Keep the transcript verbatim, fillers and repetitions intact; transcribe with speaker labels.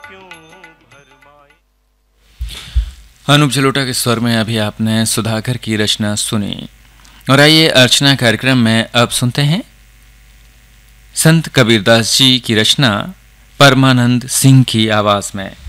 Speaker 1: अनूप जलोटा के स्वर में अभी आपने सुधाकर की रचना सुनी। और आइए अर्चना कार्यक्रम में अब सुनते हैं संत कबीरदास जी की रचना परमानंद सिंह की आवाज में।